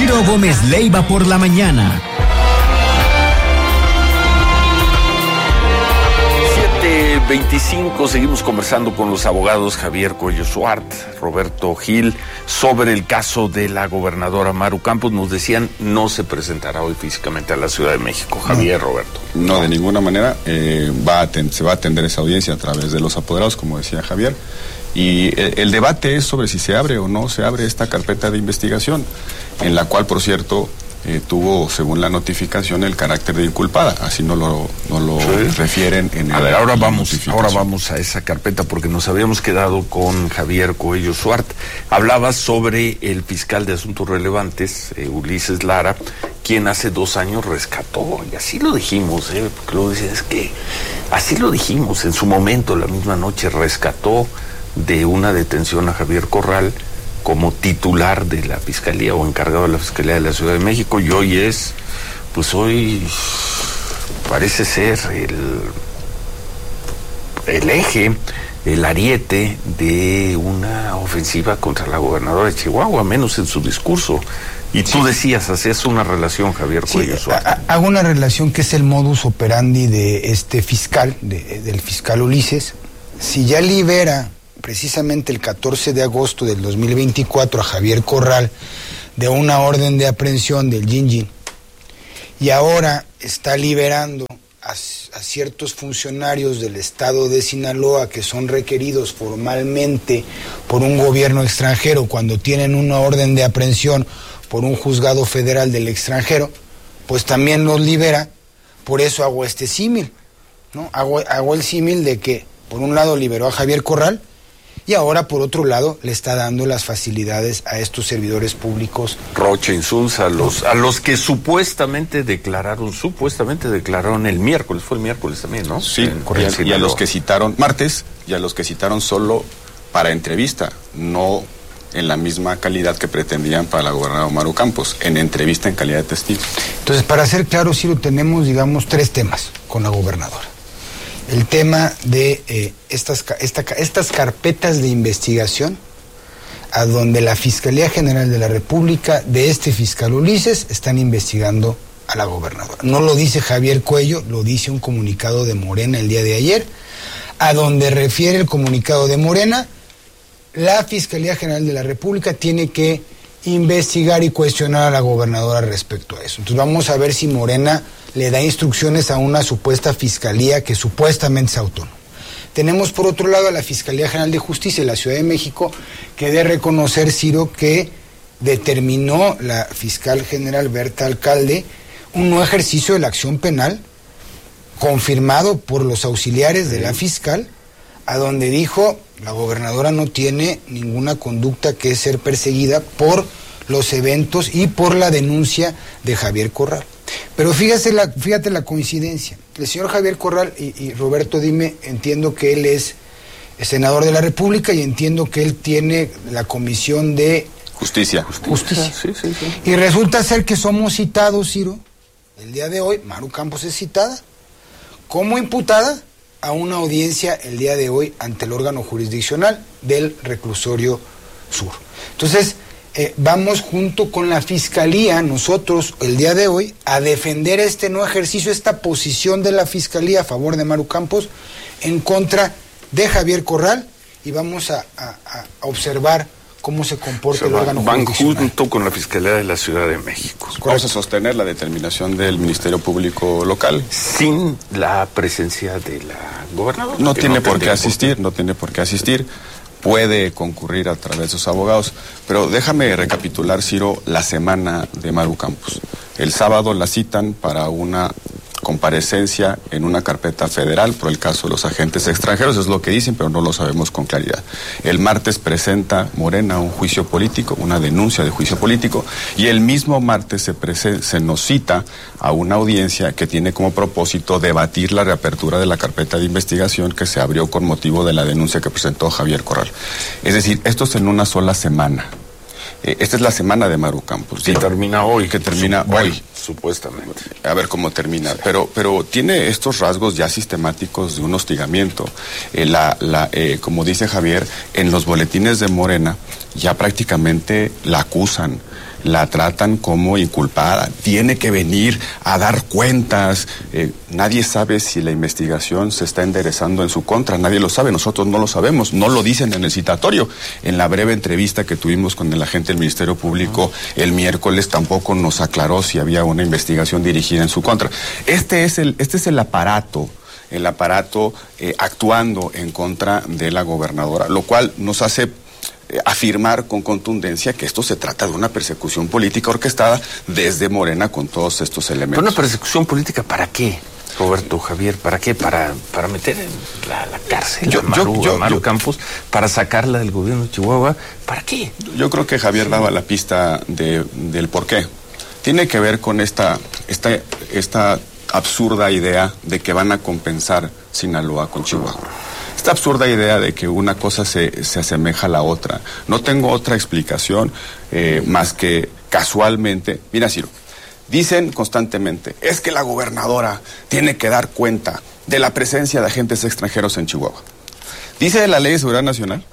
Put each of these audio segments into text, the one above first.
Ciro Gómez Leiva por la mañana. 7:25, seguimos conversando con los abogados Javier Cuello Suart, Roberto Gil, sobre el caso de la gobernadora Maru Campos. Nos decían, no se presentará hoy físicamente a la Ciudad de México. Javier, Roberto. No, de ninguna manera. Se va a atender esa audiencia a través de los apoderados, como decía Javier. Y el debate es sobre si se abre o no se abre esta carpeta de investigación, en la cual, por cierto, tuvo, según la notificación, el carácter de inculpada. Así no lo refieren en el... A ver, ahora vamos a esa carpeta, porque nos habíamos quedado con Javier Cuello Suart. Hablaba sobre el fiscal de Asuntos Relevantes, Ulises Lara, quien hace 2 años rescató, y así lo dijimos, porque lo decía, es que así lo dijimos, en su momento, la misma noche, rescató de una detención a Javier Corral como titular de la Fiscalía o encargado de la Fiscalía de la Ciudad de México, y hoy parece ser el eje, el ariete de una ofensiva contra la gobernadora de Chihuahua, menos en su discurso. Y tú decías, hacías una relación, Javier Cuello Suart. Hago una relación que es el modus operandi de este fiscal, del fiscal Ulises. Si ya libera precisamente el 14 de agosto del 2024 a Javier Corral de una orden de aprehensión del Yin, y ahora está liberando a ciertos funcionarios del estado de Sinaloa que son requeridos formalmente por un gobierno extranjero cuando tienen una orden de aprehensión por un juzgado federal del extranjero, pues también los libera. Por eso hago este símil, ¿no? Hago el símil de que por un lado liberó a Javier Corral, y ahora, por otro lado, le está dando las facilidades a estos servidores públicos. Rocha, Insulza, a los que supuestamente declararon el miércoles, fue el miércoles también, ¿no? Sí, y a los que citaron martes, y a los que citaron solo para entrevista, no en la misma calidad que pretendían para la gobernadora Maru Campos, en entrevista en calidad de testigo. Entonces, para ser claro, Ciro, tenemos, 3 temas con la gobernadora. El tema de estas carpetas de investigación, a donde la Fiscalía General de la República, de este fiscal Ulises, están investigando a la gobernadora. No lo dice Javier Cuello, lo dice un comunicado de Morena el día de ayer, a donde refiere el comunicado de Morena, la Fiscalía General de la República tiene que investigar y cuestionar a la gobernadora respecto a eso. Entonces vamos a ver si Morena le da instrucciones a una supuesta fiscalía que supuestamente es autónoma. Tenemos por otro lado a la Fiscalía General de Justicia de la Ciudad de México, que debe reconocer, Ciro, que determinó la fiscal general Berta Alcalde un no ejercicio de la acción penal, confirmado por los auxiliares de la fiscal, a donde dijo, la gobernadora no tiene ninguna conducta que ser perseguida por los eventos y por la denuncia de Javier Corral. Pero fíjate la coincidencia. El señor Javier Corral, y Roberto, dime, entiendo que él es senador de la República y entiendo que él tiene la Comisión de Justicia. Sí. Y resulta ser que somos citados, Ciro, el día de hoy, Maru Campos es citada como imputada a una audiencia el día de hoy ante el órgano jurisdiccional del Reclusorio Sur. Entonces, vamos junto con la Fiscalía, nosotros, el día de hoy, a defender este no ejercicio, esta posición de la Fiscalía a favor de Maru Campos, en contra de Javier Corral, y vamos a observar cómo se comporta el órgano jurisdiccional. Van junto con la Fiscalía de la Ciudad de México. Vamos a sostener la determinación del Ministerio Público local. Sin la presencia de la gobernadora. No tiene por qué asistir. Puede concurrir a través de sus abogados, pero déjame recapitular, Ciro, la semana de Maru Campos. El sábado la citan para una comparecencia en una carpeta federal por el caso de los agentes extranjeros, es lo que dicen, pero no lo sabemos con claridad. El martes presenta Morena un juicio político, una denuncia de juicio político, y el mismo martes se nos cita a una audiencia que tiene como propósito debatir la reapertura de la carpeta de investigación que se abrió con motivo de la denuncia que presentó Javier Corral. Es decir, esto es en una sola semana. Esta es la semana de Maru Campos. Que termina hoy. Que termina hoy. Supuestamente. A ver cómo termina. Pero tiene estos rasgos ya sistemáticos de un hostigamiento. Como dice Javier, en los boletines de Morena ya prácticamente la acusan la tratan como inculpada, tiene que venir a dar cuentas. Nadie sabe si la investigación se está enderezando en su contra, nadie lo sabe, nosotros no lo sabemos, no lo dicen en el citatorio. En la breve entrevista que tuvimos con el agente del Ministerio Público el miércoles tampoco nos aclaró si había una investigación dirigida en su contra. Este es el aparato actuando en contra de la gobernadora, lo cual nos hace afirmar con contundencia que esto se trata de una persecución política orquestada desde Morena con todos estos elementos. ¿Una persecución política para qué, Roberto, Javier? ¿Para qué? ¿Para meter en la cárcel a Maru Campos? ¿Para sacarla del gobierno de Chihuahua? ¿Para qué? Yo creo que Javier daba la pista del por qué. Tiene que ver con esta absurda idea de que van a compensar Sinaloa con Chihuahua. Esta absurda idea de que una cosa se asemeja a la otra. No tengo otra explicación más que casualmente. Mira, Ciro, dicen constantemente, es que la gobernadora tiene que dar cuenta de la presencia de agentes extranjeros en Chihuahua. Dice la Ley de Seguridad Nacional,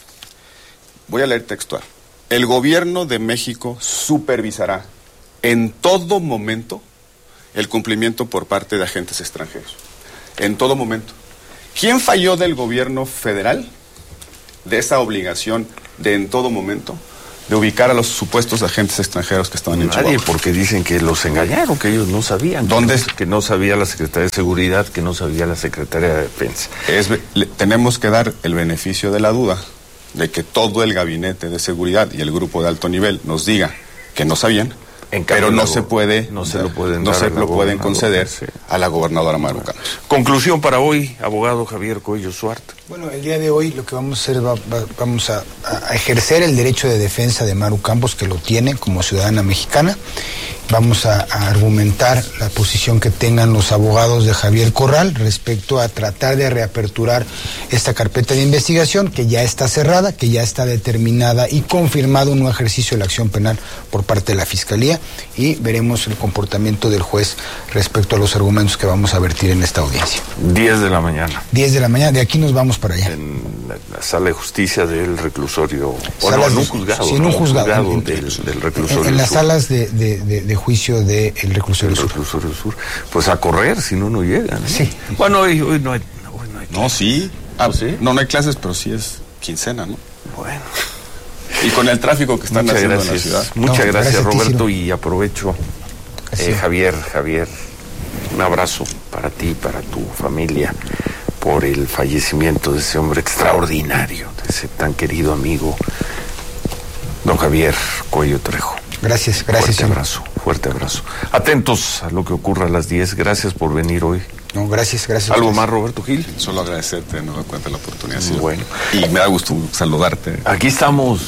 voy a leer textual, el gobierno de México supervisará en todo momento el cumplimiento por parte de agentes extranjeros. En todo momento. ¿Quién falló del gobierno federal de esa obligación de en todo momento de ubicar a los supuestos agentes extranjeros que estaban en Chihuahua? Nadie, porque dicen que los engañaron, que ellos no sabían. ¿Dónde? Que no sabía la Secretaría de Seguridad, que no sabía la Secretaría de Defensa. Tenemos que dar el beneficio de la duda de que todo el gabinete de seguridad y el grupo de alto nivel nos diga que no sabían. Pero no se lo pueden conceder a la gobernadora Maru Campos. Conclusión para hoy, abogado Javier Cuello Suart. Bueno, el día de hoy lo que vamos a hacer, vamos a ejercer el derecho de defensa de Maru Campos, que lo tiene como ciudadana mexicana. Vamos a argumentar la posición que tengan los abogados de Javier Corral respecto a tratar de reaperturar esta carpeta de investigación que ya está cerrada, que ya está determinada y confirmado un nuevo ejercicio de la acción penal por parte de la Fiscalía, y veremos el comportamiento del juez respecto a los argumentos que vamos a vertir en esta audiencia. 10 de la mañana. 10 de la mañana, de aquí nos vamos para allá. En la sala de justicia del reclusorio. En un juzgado. Sí, en un juzgado. Del reclusorio. En las salas de juicio del reclusorio sur. Reclusorio sur. Pues a correr, si no llega, ¿no? Sí. Bueno, hoy no hay. No, sí. ¿Sí? No hay clases, pero sí es quincena, ¿no? Bueno. Y con el tráfico que están haciendo en la ciudad. Muchas gracias, Roberto, Ciro. y aprovecho. Javier, un abrazo para ti, para tu familia, por el fallecimiento de ese hombre extraordinario, de ese tan querido amigo, don Javier Cuello Trejo. Gracias. Fuerte abrazo. Atentos a lo que ocurra a las 10. Gracias por venir hoy. No, gracias. ¿Algo más, Roberto Gil? Solo agradecerte de nueva cuenta la oportunidad. Bueno. Y me da gusto saludarte. Aquí estamos.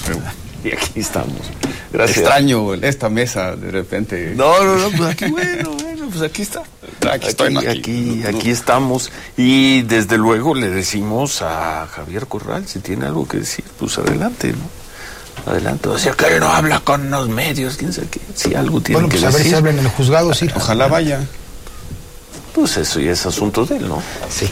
Gracias. Extraño esta mesa, de repente. No, pues aquí, bueno, pues aquí está. Aquí estamos. Y desde luego le decimos a Javier Corral, si tiene algo que decir, pues adelante, ¿no? Adelante. O sea, que él no habla con los medios, quién sabe qué. Si algo tiene que decir. Bueno, pues a ver si habla en el juzgado, sí. Ojalá vaya. Pues eso ya es asunto de él, ¿no? Sí.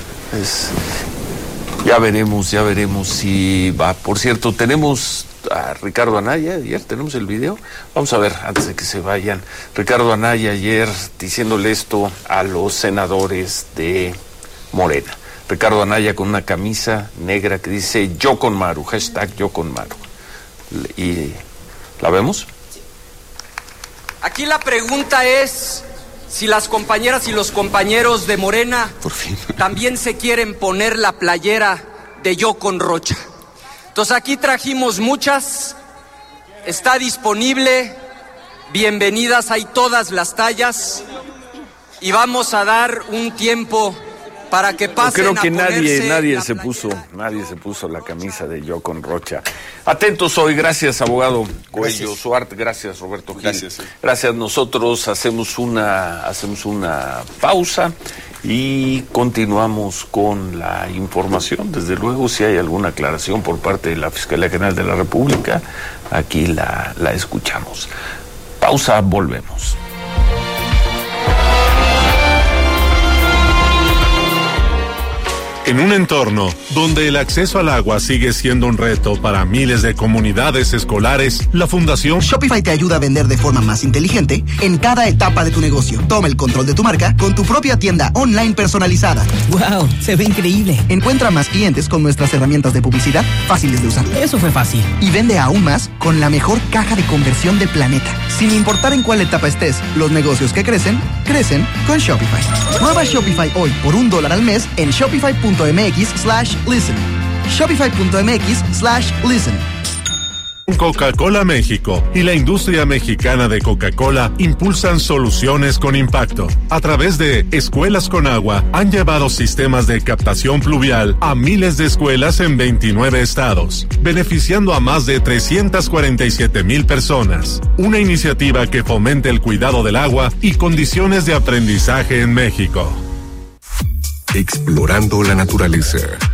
Ya veremos si va. Por cierto, tenemos a Ricardo Anaya, ayer tenemos el video. Vamos a ver, antes de que se vayan. Ricardo Anaya ayer diciéndole esto a los senadores de Morena. Ricardo Anaya con una camisa negra que dice yo con Maru, hashtag yo con Maru. ¿Y la vemos? Aquí la pregunta es si las compañeras y los compañeros de Morena por fin también se quieren poner la playera de yo con Rocha. Entonces aquí trajimos muchas, está disponible, bienvenidas, hay todas las tallas y vamos a dar un tiempo para que pasen. Creo que a nadie se puso la camisa de yo con Rocha. Atentos hoy, gracias abogado Cuello Suart, gracias Roberto Gil. Gracias. Nosotros hacemos una pausa y continuamos con la información. Desde luego, si hay alguna aclaración por parte de la Fiscalía General de la República, aquí la escuchamos. Pausa, volvemos. En un entorno donde el acceso al agua sigue siendo un reto para miles de comunidades escolares, la Fundación Shopify te ayuda a vender de forma más inteligente en cada etapa de tu negocio. Toma el control de tu marca con tu propia tienda online personalizada. ¡Wow! Se ve increíble. Encuentra más clientes con nuestras herramientas de publicidad fáciles de usar. Eso fue fácil. Y vende aún más con la mejor caja de conversión del planeta. Sin importar en cuál etapa estés, los negocios que crecen, crecen con Shopify. Prueba Shopify hoy por $1 al mes en shopify.mx/listen. Shopify.mx/listen. Coca-Cola México y la industria mexicana de Coca-Cola impulsan soluciones con impacto. A través de Escuelas con Agua, han llevado sistemas de captación pluvial a miles de escuelas en 29 estados, beneficiando a más de 347,000 personas. Una iniciativa que fomenta el cuidado del agua y condiciones de aprendizaje en México. Explorando la naturaleza.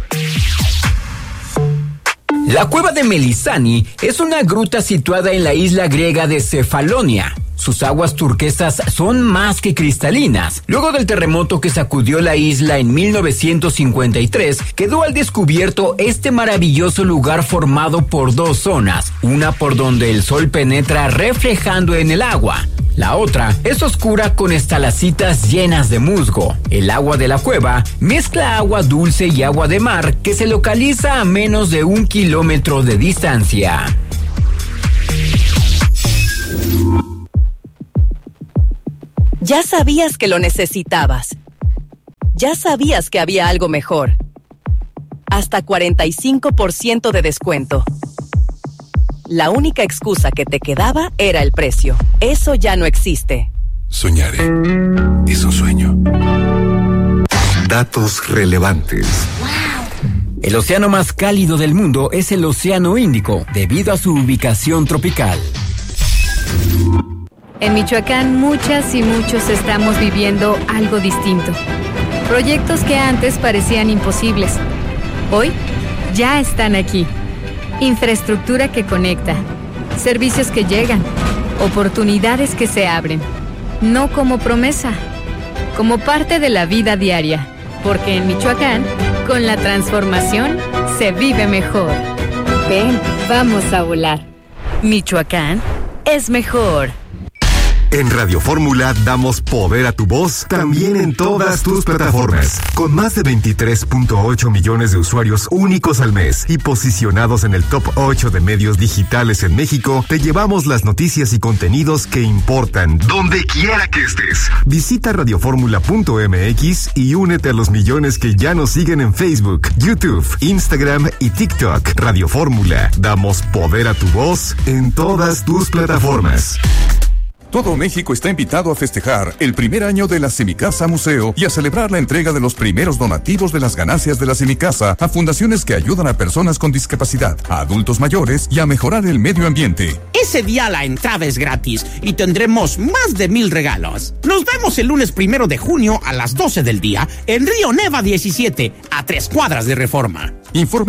La cueva de Melisani es una gruta situada en la isla griega de Cefalonia. Sus aguas turquesas son más que cristalinas. Luego del terremoto que sacudió la isla en 1953, quedó al descubierto este maravilloso lugar formado por dos zonas, una por donde el sol penetra reflejando en el agua. La otra es oscura con estalactitas llenas de musgo. El agua de la cueva mezcla agua dulce y agua de mar que se localiza a menos de 1 kilómetro de distancia. Ya sabías que lo necesitabas. Ya sabías que había algo mejor. Hasta 45% de descuento. La única excusa que te quedaba era el precio. Eso ya no existe. Soñaré. Es un sueño. Datos relevantes. El océano más cálido del mundo es el Océano Índico, debido a su ubicación tropical. En Michoacán, muchas y muchos estamos viviendo algo distinto. Proyectos que antes parecían imposibles, hoy ya están aquí. Infraestructura que conecta, servicios que llegan, oportunidades que se abren. No como promesa, como parte de la vida diaria. Porque en Michoacán, con la transformación, se vive mejor. Ven, vamos a volar. Michoacán es mejor. En Radio Fórmula damos poder a tu voz también en todas tus plataformas. Con más de 23.8 millones de usuarios únicos al mes y posicionados en el top 8 de medios digitales en México, te llevamos las noticias y contenidos que importan, donde quiera que estés. Visita radioformula.mx y únete a los millones que ya nos siguen en Facebook, YouTube, Instagram y TikTok. Radio Fórmula, damos poder a tu voz en todas tus plataformas. Todo México está invitado a festejar el primer año de la Semicasa Museo y a celebrar la entrega de los primeros donativos de las ganancias de la Semicasa a fundaciones que ayudan a personas con discapacidad, a adultos mayores y a mejorar el medio ambiente. Ese día la entrada es gratis y tendremos más de 1,000 regalos. Nos vemos el lunes 1 de junio a las 12 del día en Río Neva 17, a 3 cuadras de Reforma. Informe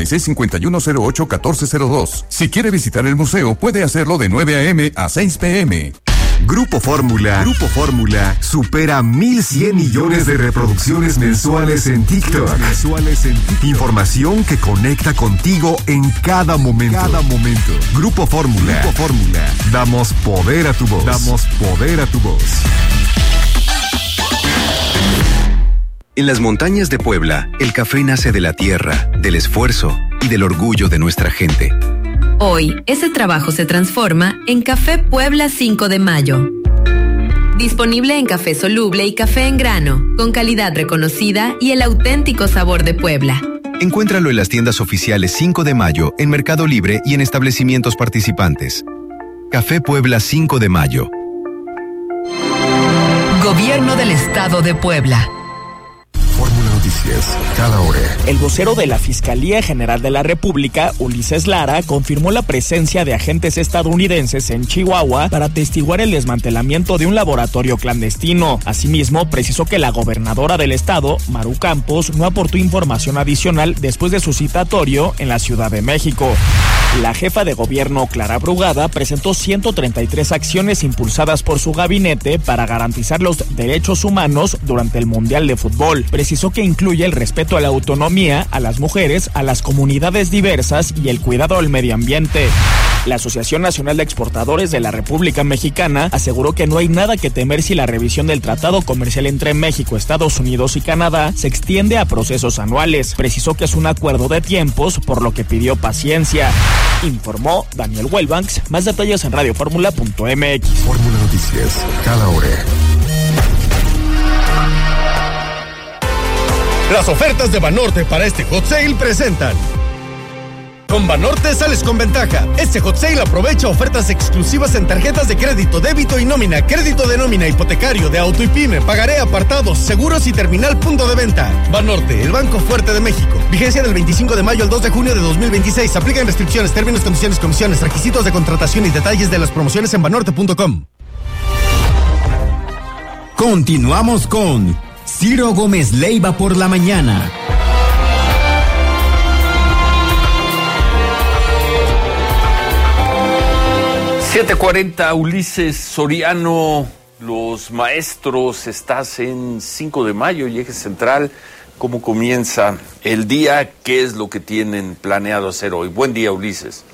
5651081402. Si quiere visitar el museo, puede hacerlo de 9 a.m. a 6 p.m. Grupo Fórmula supera 1,100 millones de reproducciones mensuales en TikTok. Información que conecta contigo en cada momento. Grupo Fórmula. Damos poder a tu voz. En las montañas de Puebla, el café nace de la tierra, del esfuerzo y del orgullo de nuestra gente. Hoy, ese trabajo se transforma en Café Puebla 5 de Mayo. Disponible en café soluble y café en grano, con calidad reconocida y el auténtico sabor de Puebla. Encuéntralo en las tiendas oficiales 5 de Mayo, en Mercado Libre y en establecimientos participantes. Café Puebla 5 de Mayo. Gobierno del Estado de Puebla. Fórmula Noticias, cada hora. El vocero de la Fiscalía General de la República, Ulises Lara, confirmó la presencia de agentes estadounidenses en Chihuahua para atestiguar el desmantelamiento de un laboratorio clandestino. Asimismo, precisó que la gobernadora del estado, Maru Campos, no aportó información adicional después de su citatorio en la Ciudad de México. La jefa de gobierno, Clara Brugada, presentó 133 acciones impulsadas por su gabinete para garantizar los derechos humanos durante el Mundial de Fútbol. Precisó que incluye el respeto a la autonomía, a las mujeres, a las comunidades diversas y el cuidado al medio ambiente. La Asociación Nacional de Exportadores de la República Mexicana aseguró que no hay nada que temer si la revisión del Tratado Comercial entre México, Estados Unidos y Canadá se extiende a procesos anuales. Precisó que es un acuerdo de tiempos, por lo que pidió paciencia. Informó Daniel Wellbanks. Más detalles en radioformula.mx. Fórmula Noticias, cada hora. Las ofertas de Banorte para este Hot Sale presentan. Con Banorte sales con ventaja. Este Hot Sale aprovecha ofertas exclusivas en tarjetas de crédito, débito y nómina, crédito de nómina, hipotecario, de auto y pyme, pagaré, apartados, seguros y terminal punto de venta. Banorte, el banco fuerte de México. Vigencia del 25 de mayo al 2 de junio de 2026. Aplican restricciones, términos, condiciones, comisiones, requisitos de contratación y detalles de las promociones en banorte.com. Continuamos con Ciro Gómez Leiva por la mañana. 7:40, Ulises Soriano, los maestros, estás en 5 de mayo y Eje Central. ¿Cómo comienza el día? ¿Qué es lo que tienen planeado hacer hoy? Buen día, Ulises.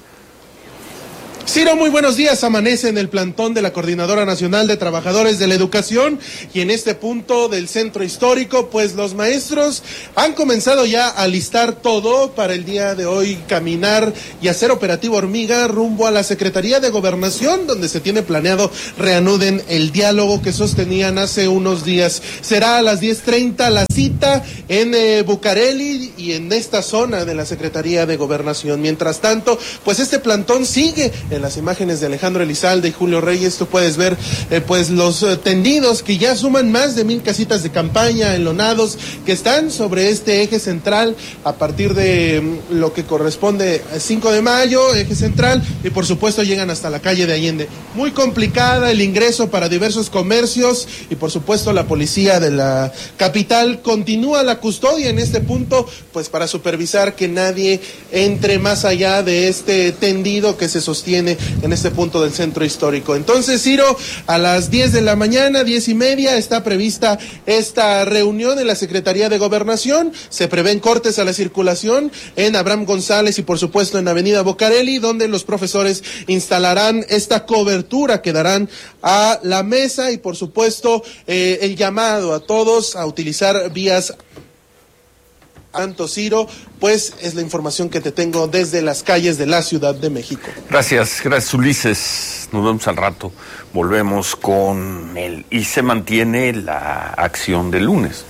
Ciro, muy buenos días. Amanece en el plantón de la Coordinadora Nacional de Trabajadores de la Educación y en este punto del centro histórico, pues los maestros han comenzado ya a listar todo para el día de hoy, caminar y hacer operativo hormiga rumbo a la Secretaría de Gobernación, donde se tiene planeado reanuden el diálogo que sostenían hace unos días. Será a las 10:30 la cita en Bucareli y en esta zona de la Secretaría de Gobernación. Mientras tanto, pues este plantón sigue. En las imágenes de Alejandro Elizalde y Julio Reyes tú puedes ver pues los tendidos que ya suman más de 1,000 casitas de campaña, enlonados, que están sobre este eje central a partir de lo que corresponde a 5 de mayo, eje central, y por supuesto llegan hasta la calle de Allende. Muy complicada el ingreso para diversos comercios y por supuesto la policía de la capital continúa la custodia en este punto, pues para supervisar que nadie entre más allá de este tendido que se sostiene en este punto del centro histórico. Entonces, Ciro, a las 10 de la mañana, 10:30, está prevista esta reunión en la Secretaría de Gobernación. Se prevén cortes a la circulación en Abraham González y por supuesto en Avenida Bucareli, donde los profesores instalarán esta cobertura que darán a la mesa y por supuesto el llamado a todos a utilizar vías. Tanto, Ciro, pues es la información que te tengo desde las calles de la Ciudad de México. Gracias Ulises. Nos vemos al rato. Volvemos con él. Y se mantiene la acción del lunes,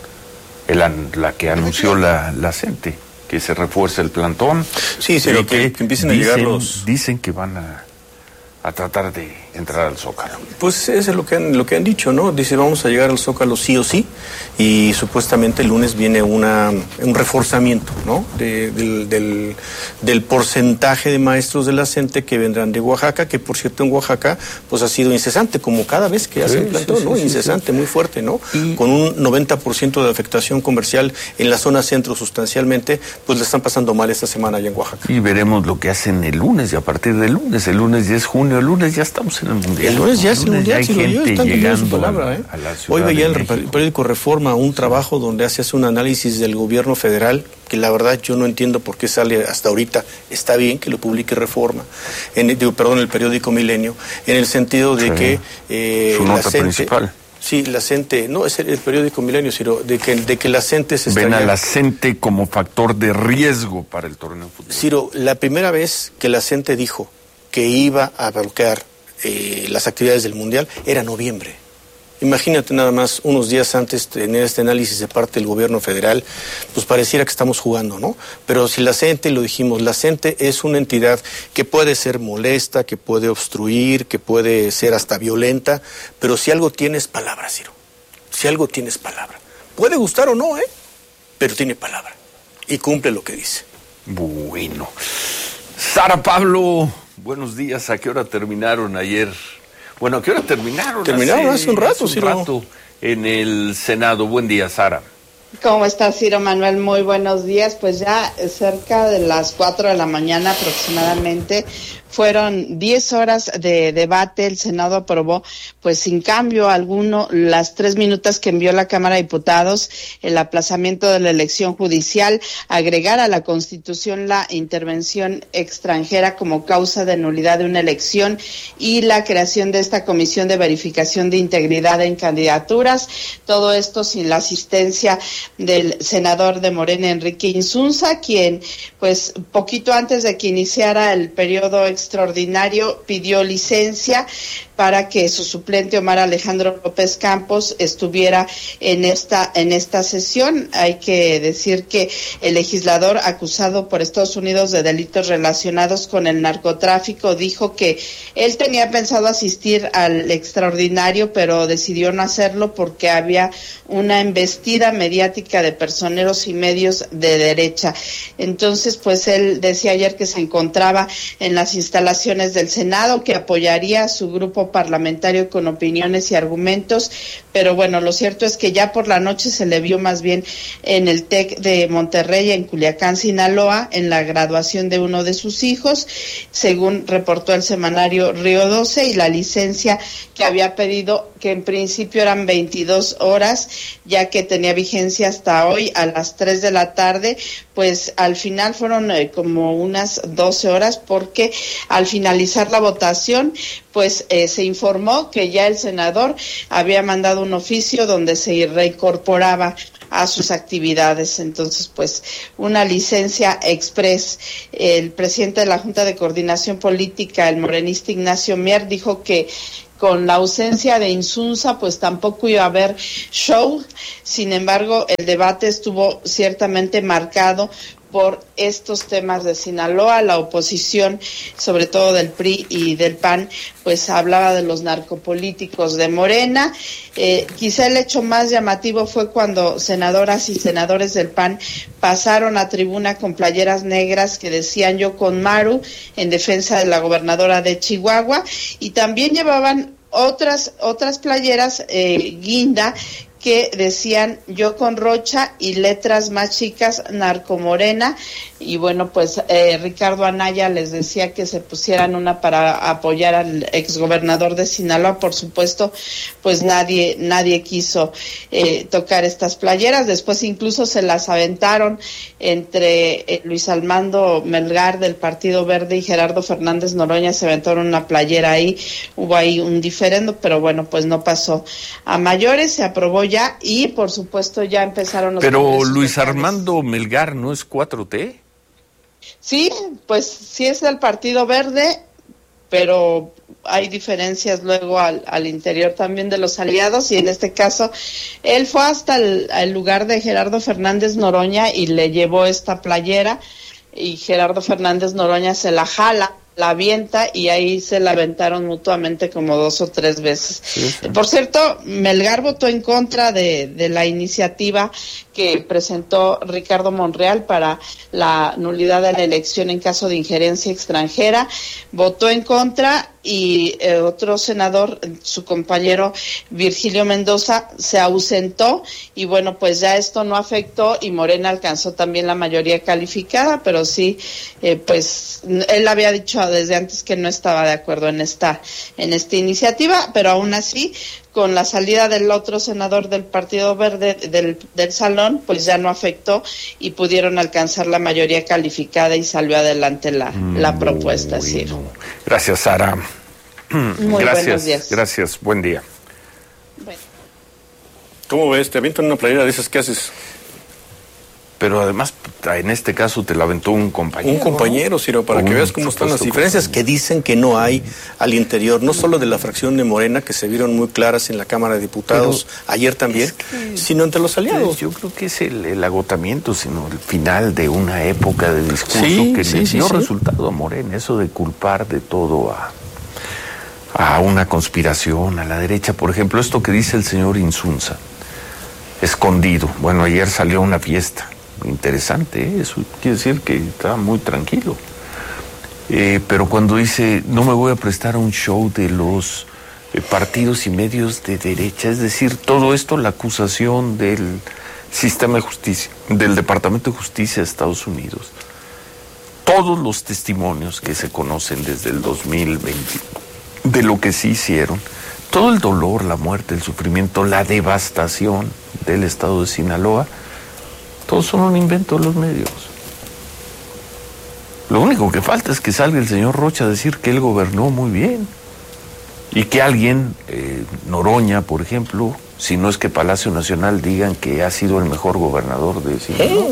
la que anunció la CENTE, que se refuerce el plantón. Sí, pero que empiecen a llegar los... Dicen que van a tratar de entrar al Zócalo. Pues eso es lo que han dicho, ¿no? Dice, vamos a llegar al Zócalo sí o sí, y supuestamente el lunes viene un reforzamiento, ¿no? Del porcentaje de maestros de la CENTE que vendrán de Oaxaca, que por cierto en Oaxaca pues ha sido incesante, como cada vez que hacen plantón, ¿no? Incesante, muy fuerte, ¿no? Con un 90% de afectación comercial en la zona centro sustancialmente, pues le están pasando mal esta semana allá en Oaxaca. Y veremos lo que hacen el lunes, y a partir del lunes, el lunes ya es junio, el lunes ya estamos en el Mundial. El lunes ya es el Mundial, si lo están llegando su palabra, ¿eh? Hoy veía el periódico Reforma un trabajo donde se hace un análisis del gobierno federal, que la verdad yo no entiendo por qué sale hasta ahorita. Está bien que lo publique Reforma, el periódico Milenio, en el sentido de que su nota principal. Sí, la CENTE, no, es el periódico Milenio, Ciro, de que la CENTE se está... Ven a la CENTE como factor de riesgo para el torneo de fútbol. Ciro, la primera vez que la CENTE dijo que iba a bloquear las actividades del Mundial era noviembre. Imagínate nada más, unos días antes de tener este análisis de parte del gobierno federal, pues pareciera que estamos jugando, ¿no? Pero si la CENTE, lo dijimos, la CENTE es una entidad que puede ser molesta, que puede obstruir, que puede ser hasta violenta, pero si algo tiene es palabra, Ciro. Si algo tiene es palabra. Puede gustar o no, pero tiene palabra. Y cumple lo que dice. Bueno. Sara Pablo, buenos días. ¿A qué hora terminaron ayer? Bueno, ¿a qué hora terminaron? Terminaron hace un rato, en el Senado. Buen día, Sara. ¿Cómo estás, Ciro Manuel? Muy buenos días. Pues ya cerca de las 4 de la mañana aproximadamente, fueron 10 horas de debate. El Senado aprobó, pues sin cambio alguno, las 3 minutas que envió la Cámara de Diputados, el aplazamiento de la elección judicial, agregar a la Constitución la intervención extranjera como causa de nulidad de una elección y la creación de esta comisión de verificación de integridad en candidaturas. Todo esto sin la asistencia del senador de Morena, Enrique Insunza, quien, pues poquito antes de que iniciara el periodo extraordinario, pidió licencia para que su suplente Omar Alejandro López Campos estuviera en esta sesión. Hay que decir que el legislador acusado por Estados Unidos de delitos relacionados con el narcotráfico dijo que él tenía pensado asistir al extraordinario, pero decidió no hacerlo porque había una embestida mediática de personeros y medios de derecha. Entonces, pues él decía ayer que se encontraba en las instalaciones del Senado, que apoyaría a su grupo parlamentario con opiniones y argumentos, pero bueno, lo cierto es que ya por la noche se le vio más bien en el TEC de Monterrey, en Culiacán, Sinaloa, en la graduación de uno de sus hijos, según reportó el semanario Río 12, y la licencia que había pedido, que en principio eran 22 horas, ya que tenía vigencia hasta hoy a las 3 de la tarde, pues al final fueron como unas 12 horas, porque al finalizar la votación, pues se informó que ya el senador había mandado un oficio donde se reincorporaba a sus actividades. Entonces, pues, una licencia express. El presidente de la Junta de Coordinación Política, el morenista Ignacio Mier, dijo que con la ausencia de Insunza, pues tampoco iba a haber show. Sin embargo, el debate estuvo ciertamente marcado por estos temas de Sinaloa. La oposición, sobre todo del PRI y del PAN, pues hablaba de los narcopolíticos de Morena. Quizá el hecho más llamativo fue cuando senadoras y senadores del PAN pasaron a tribuna con playeras negras que decían "Yo con Maru", en defensa de la gobernadora de Chihuahua, y también llevaban otras playeras guinda que decían "Yo con Rocha", y letras más chicas "Narcomorena". Y bueno, pues Ricardo Anaya les decía que se pusieran una para apoyar al exgobernador de Sinaloa. Por supuesto, pues nadie quiso tocar estas playeras. Después incluso se las aventaron entre Luis Armando Melgar del Partido Verde y Gerardo Fernández Noroña. Se aventaron una playera ahí, hubo ahí un diferendo, pero bueno, pues no pasó a mayores, se aprobó ya, y por supuesto ya empezaron los... Pero Luis Armando Melgar no es 4T. Sí, pues sí es del Partido Verde, pero hay diferencias luego al interior también de los aliados, y en este caso él fue hasta el lugar de Gerardo Fernández Noroña y le llevó esta playera, y Gerardo Fernández Noroña se la jala, la avienta, y ahí se la aventaron mutuamente como 2 o 3 veces. Sí. Por cierto, Melgar votó en contra de la iniciativa que presentó Ricardo Monreal para la nulidad de la elección en caso de injerencia extranjera. Votó en contra, y otro senador, su compañero Virgilio Mendoza, se ausentó, y bueno, pues ya esto no afectó, y Morena alcanzó también la mayoría calificada, pero sí, pues él había dicho desde antes que no estaba de acuerdo en esta iniciativa, pero aún así, con la salida del otro senador del Partido Verde del salón, pues ya no afectó y pudieron alcanzar la mayoría calificada y salió adelante la propuesta. Sí. Gracias, Sara. Muy buenos días. Gracias, buen día. Bueno. ¿Cómo ves? ¿Te avientan una playera de esas que haces? Pero además, en este caso, te la aventó un compañero. Un compañero, Ciro, para que veas cómo están las diferencias que dicen que no hay al interior, no solo de la fracción de Morena, que se vieron muy claras en la Cámara de Diputados ayer también, sino entre los aliados. Yo creo que es el agotamiento, sino el final de una época de discurso que le dio resultado a Morena, eso de culpar de todo a una conspiración, a la derecha. Por ejemplo, esto que dice el señor Insunza, escondido. Bueno, ayer salió a una fiesta. Interesante, eso quiere decir que está muy tranquilo. Pero cuando dice, no me voy a prestar a un show de los partidos y medios de derecha, es decir, todo esto, la acusación del sistema de justicia, del Departamento de Justicia de Estados Unidos, todos los testimonios que se conocen desde el 2020, de lo que sí hicieron, todo el dolor, la muerte, el sufrimiento, la devastación del estado de Sinaloa, todos son un invento de los medios. Lo único que falta es que salga el señor Rocha a decir que él gobernó muy bien y que alguien, Noroña, por ejemplo, si no es que Palacio Nacional digan que ha sido el mejor gobernador de Sinaloa.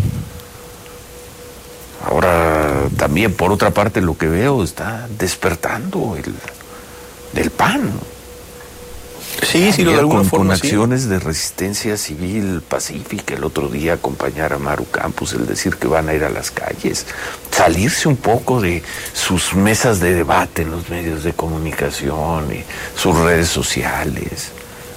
Ahora, también, por otra parte, lo que veo está despertando del PAN. Sí, sí, de alguna forma, con acciones de resistencia civil pacífica. El otro día acompañar a Maru Campos, el decir que van a ir a las calles, salirse un poco de sus mesas de debate en los medios de comunicación y sus redes sociales.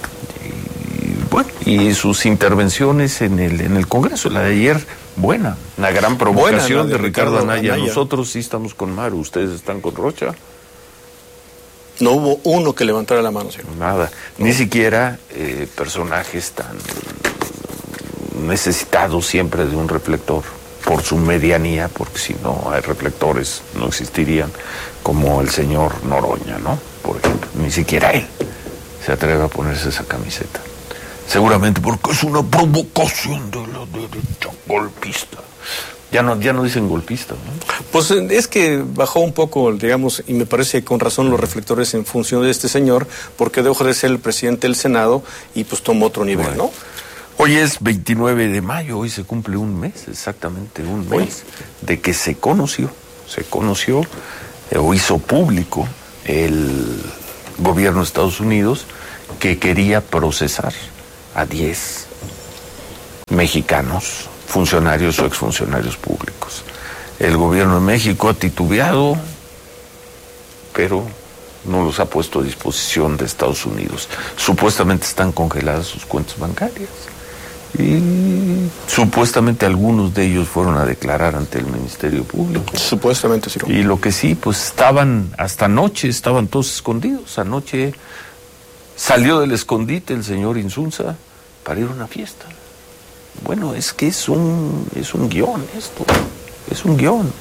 Y sus intervenciones en el Congreso, la de ayer, buena, una gran provocación de Ricardo Anaya. Nosotros sí estamos con Maru, ¿ustedes están con Rocha? No hubo uno que levantara la mano, señor. Nada, no. Ni siquiera personajes tan necesitados siempre de un reflector por su medianía, porque si no hay reflectores no existirían, como el señor Noroña, ¿no? Por ejemplo, ni siquiera él se atreve a ponerse esa camiseta. Seguramente porque es una provocación de la derecha golpista. Ya no dicen golpista, ¿no? Pues es que bajó un poco, digamos, y me parece con razón los reflectores en función de este señor, porque dejó de ser el presidente del Senado y pues tomó otro nivel, bueno, ¿no? Hoy es 29 de mayo, hoy se cumple un mes, exactamente un mes, de que se conoció o hizo público el gobierno de Estados Unidos que quería procesar a 10 mexicanos, funcionarios o exfuncionarios públicos. El gobierno de México ha titubeado, pero no los ha puesto a disposición de Estados Unidos. Supuestamente están congeladas sus cuentas bancarias y supuestamente algunos de ellos fueron a declarar ante el Ministerio Público. Supuestamente, sí. Y lo que sí, pues estaban, hasta anoche estaban todos escondidos. Anoche salió del escondite el señor Insunza para ir a una fiesta. Bueno, es que es un guión esto, es un guión.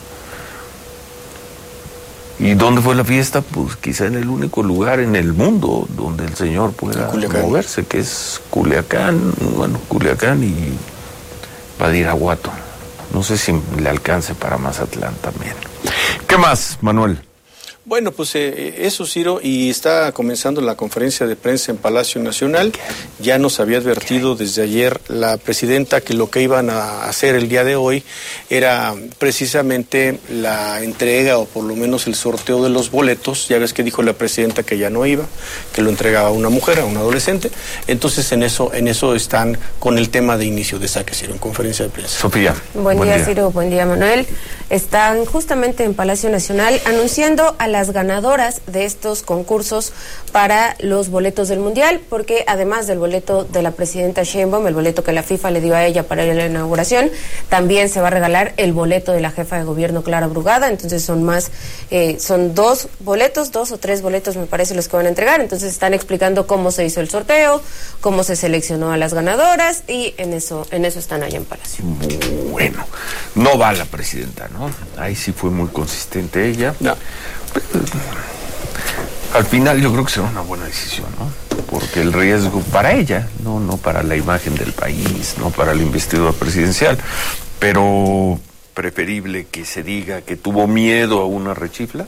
¿Y dónde fue la fiesta? Pues quizá en el único lugar en el mundo donde el señor pueda moverse, que es Culiacán y Badiraguato. No sé si le alcance para Mazatlán también. ¿Qué más, Manuel? Bueno, pues eso, Ciro, y está comenzando la conferencia de prensa en Palacio Nacional. Ya nos había advertido desde ayer la presidenta que lo que iban a hacer el día de hoy era precisamente la entrega o por lo menos el sorteo de los boletos. Ya ves que dijo la presidenta que ya no iba, que lo entregaba a una mujer, a un adolescente. Entonces en eso están con el tema de inicio de saque, Ciro, en conferencia de prensa. Sofía. Buen día, Ciro, buen día, Manuel. Están justamente en Palacio Nacional anunciando a las ganadoras de estos concursos para los boletos del Mundial, porque además del boleto de la presidenta Sheinbaum, el boleto que la FIFA le dio a ella para ir a la inauguración, también se va a regalar el boleto de la jefa de gobierno, Clara Brugada. Entonces son 2 boletos, 2 o 3 boletos me parece los que van a entregar. Entonces están explicando cómo se hizo el sorteo, cómo se seleccionó a las ganadoras y en eso están allá en Palacio. Bueno, no va la presidenta, ¿no? Ahí sí fue muy consistente ella. No. Al final yo creo que será una buena decisión, ¿no? Porque el riesgo para ella, no para la imagen del país, no para la investidura presidencial, pero preferible que se diga que tuvo miedo a una rechifla.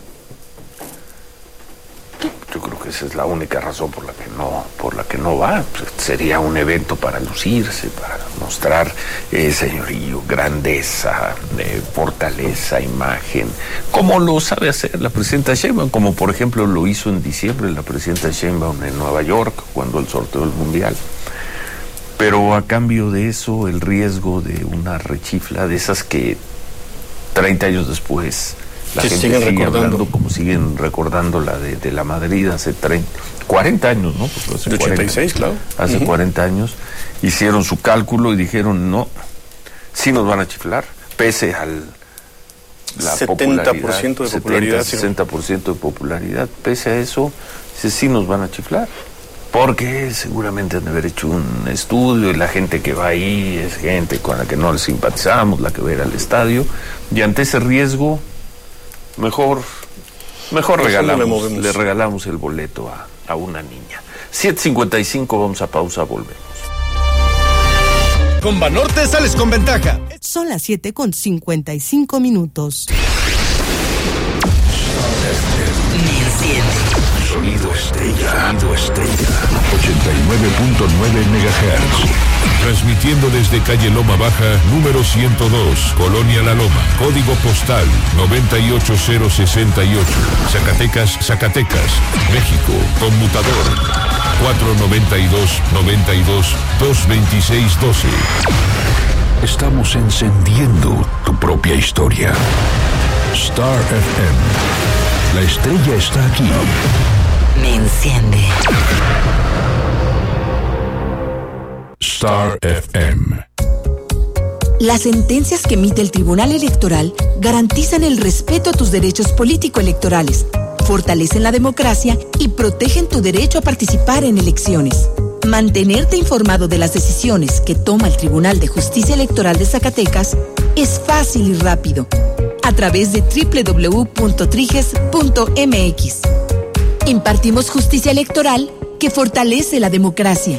Yo creo que esa es la única razón por la que no va. Pues sería un evento para lucirse, para mostrar señorío, grandeza, fortaleza, imagen, como lo sabe hacer la presidenta Sheinbaum, como por ejemplo lo hizo en diciembre la presidenta Sheinbaum en Nueva York, cuando el sorteo del Mundial. Pero a cambio de eso, el riesgo de una rechifla, de esas que 30 años después la gente sigue hablando, como siguen recordando la de la Madrid hace 40 años, ¿no? Pues hace 86, 40, claro. Hace 40 años hicieron su cálculo y dijeron, no, sí nos van a chiflar, pese al la 70% de popularidad. 60% de popularidad, pese a eso, sí nos van a chiflar. porque seguramente han de haber hecho un estudio y la gente que va ahí es gente con la que no le simpatizamos, la que va a ir al estadio, y ante ese riesgo, mejor le regalamos el boleto a una niña. 7:55, vamos a pausa, volvemos. Con Banorte sales con ventaja. Son las 7:55. Sonido Estrella. 89.9 MHz. Transmitiendo desde calle Loma Baja, número 102, Colonia La Loma. Código postal 98068. Zacatecas, México. Conmutador 492-92-226-12. Estamos encendiendo tu propia historia. Star FM. La estrella está aquí. Me enciende. Star FM. Las sentencias que emite el Tribunal Electoral garantizan el respeto a tus derechos político-electorales, fortalecen la democracia y protegen tu derecho a participar en elecciones. Mantenerte informado de las decisiones que toma el Tribunal de Justicia Electoral de Zacatecas es fácil y rápido, a través de www.triges.mx. Impartimos justicia electoral que fortalece la democracia.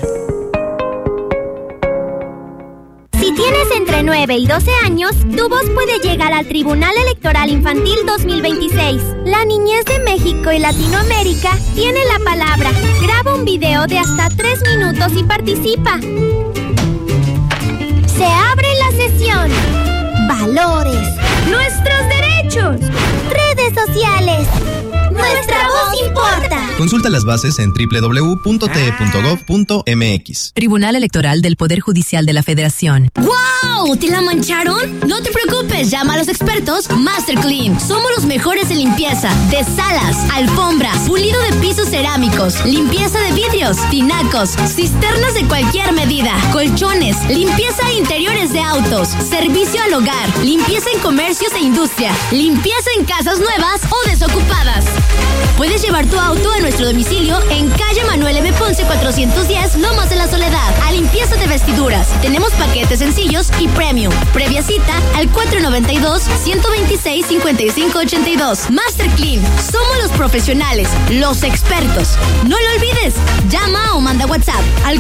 Si tienes entre 9 y 12 años, tu voz puede llegar al Tribunal Electoral Infantil 2026. La niñez de México y Latinoamérica tiene la palabra. Graba un video de hasta 3 minutos y participa. Se abre la sesión. Valores. Nuestros derechos. Redes sociales. Nuestra voz importa. Consulta las bases en www.te.gov.mx. Tribunal Electoral del Poder Judicial de la Federación. ¡Wow! ¿Te la mancharon? No te preocupes, llama a los expertos Master Clean. Somos los mejores en limpieza de salas, alfombras, pulido de pisos cerámicos, limpieza de vidrios, tinacos, cisternas de cualquier medida, colchones, limpieza de interiores de autos, servicio al hogar, limpieza en comercios e industria, limpieza en casas nuevas o desocupadas. Puedes llevar tu auto a nuestro domicilio en calle Manuel M. Ponce 410, Lomas de la Soledad, a limpieza de vestiduras. Tenemos paquetes sencillos y premium. Previa cita al 492-126-5582. Master Clean. Somos los profesionales, los expertos. No lo olvides. Llama o manda WhatsApp al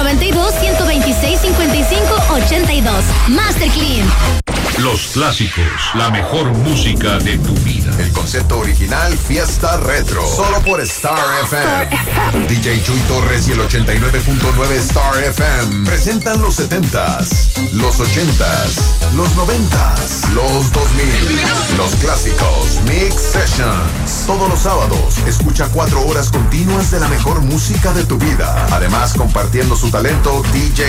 492-126-5582. Master Clean. Los clásicos, la mejor música de tu vida. El concepto original Fiesta Retro, solo por Star FM. DJ Chuy Torres y el 89.9 Star FM presentan los 70s, los 80s, los 90s, los 2000, los clásicos Mix Sessions. Todos los sábados, escucha 4 horas continuas de la mejor música de tu vida. Además, compartiendo su talento, DJ